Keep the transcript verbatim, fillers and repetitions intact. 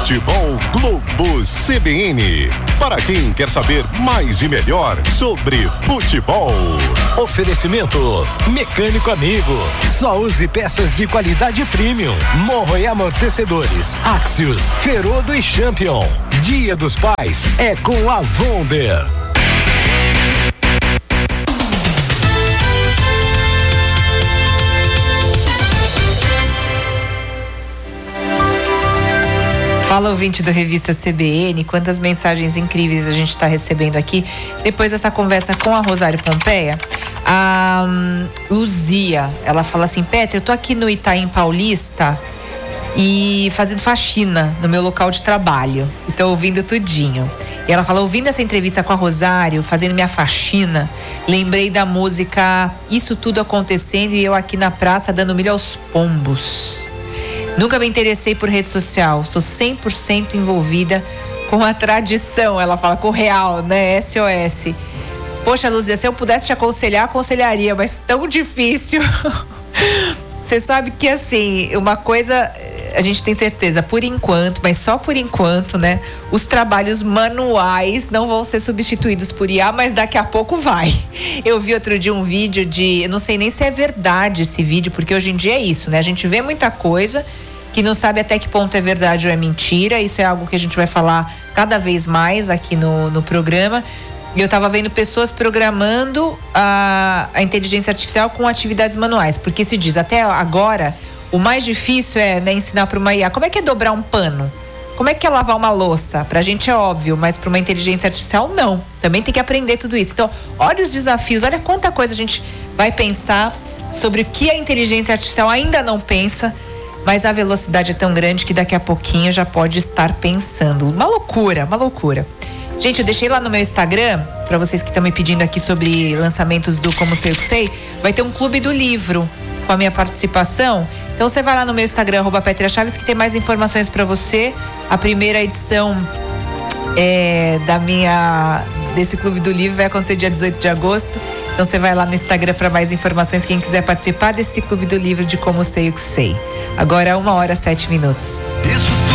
Futebol Globo C B N. Para quem quer saber mais e melhor sobre futebol. Oferecimento Mecânico Amigo. Só use peças de qualidade premium. Morro e amortecedores. Axios, Ferodo e Champion. Dia dos Pais é com a Wonder. Fala, ouvinte do Revista C B N, quantas mensagens incríveis a gente está recebendo aqui. Depois dessa conversa com a Rosário Pompeia, a um, Luzia, ela fala assim: Petra, eu tô aqui no Itaim Paulista e fazendo faxina no meu local de trabalho. E tô ouvindo tudinho. E ela fala: ouvindo essa entrevista com a Rosário, fazendo minha faxina, lembrei da música Isso Tudo Acontecendo e eu aqui na praça dando milho aos pombos. Nunca me interessei por rede social, sou cem por cento envolvida com a tradição, ela fala, com o real, né? S O S. Poxa, Luzia, se eu pudesse te aconselhar, aconselharia, mas tão difícil. Você sabe que, assim, uma coisa a gente tem certeza, por enquanto, mas só por enquanto, né? Os trabalhos manuais não vão ser substituídos por I A, mas daqui a pouco vai. Eu vi outro dia um vídeo de, eu não sei nem se é verdade esse vídeo, porque hoje em dia é isso, né? A gente vê muita coisa que não sabe até que ponto é verdade ou é mentira. Isso é algo que a gente vai falar cada vez mais aqui no, no programa. E eu estava vendo pessoas programando a, a inteligência artificial com atividades manuais, porque se diz, até agora, o mais difícil é, né, ensinar para uma I A como é que é dobrar um pano, como é que é lavar uma louça. Pra gente é óbvio, mas para uma inteligência artificial não, também tem que aprender tudo isso. Então, olha os desafios, olha quanta coisa a gente vai pensar sobre o que a inteligência artificial ainda não pensa, mas a velocidade é tão grande que daqui a pouquinho já pode estar pensando. Uma loucura, uma loucura. Gente, eu deixei lá no meu Instagram, para vocês que estão me pedindo aqui sobre lançamentos do Como Sei O Que Sei, vai ter um clube do livro com a minha participação. Então você vai lá no meu Instagram, arroba Petra Chaves, que tem mais informações para você. A primeira edição é, da minha, desse clube do livro vai acontecer dia dezoito de agosto. Então você vai lá no Instagram para mais informações, quem quiser participar desse clube do livro de Como Sei O Que Sei. Agora uma hora, sete minutos. Isso